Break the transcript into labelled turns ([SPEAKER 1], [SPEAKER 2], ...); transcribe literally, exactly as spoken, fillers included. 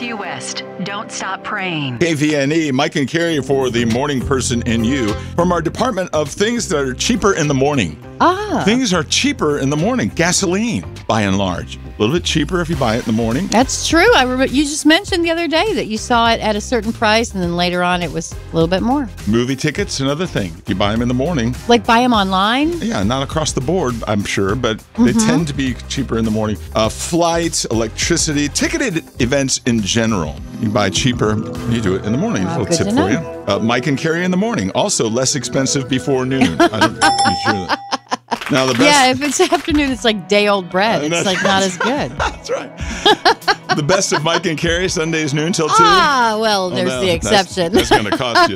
[SPEAKER 1] Matthew West. Don't stop praying.
[SPEAKER 2] K V N E, Mike and Carrie for the morning person in you from our department of things that are cheaper in the morning.
[SPEAKER 3] Ah.
[SPEAKER 2] Things are cheaper in the morning. Gasoline, by and large. A little bit cheaper if you buy it in the morning.
[SPEAKER 3] That's true. I remember you just mentioned the other day that you saw it at a certain price, and then later on it was a little bit more.
[SPEAKER 2] Movie tickets, another thing. If you buy them in the morning.
[SPEAKER 3] Like buy them online?
[SPEAKER 2] Yeah, not across the board, I'm sure, but
[SPEAKER 3] Mm-hmm.
[SPEAKER 2] they tend to be cheaper in the morning. Uh, flights, electricity, ticketed events in general. You buy cheaper, you do it in the morning.
[SPEAKER 3] Wow,
[SPEAKER 2] a little
[SPEAKER 3] good
[SPEAKER 2] tip
[SPEAKER 3] to
[SPEAKER 2] for
[SPEAKER 3] know.
[SPEAKER 2] you. Uh, Mike and Carrie in the morning. Also less expensive before noon. I don't, I'm sure that. Now the best.
[SPEAKER 3] Yeah, if it's afternoon, it's like day old bread.
[SPEAKER 2] Uh,
[SPEAKER 3] It's
[SPEAKER 2] that's
[SPEAKER 3] like not as good.
[SPEAKER 2] That's right. The best of Mike and Carrie, Sundays noon till two.
[SPEAKER 3] Ah, well, there's
[SPEAKER 2] Oh, no,
[SPEAKER 3] the
[SPEAKER 2] that's-
[SPEAKER 3] exception.
[SPEAKER 2] That's, going to cost you.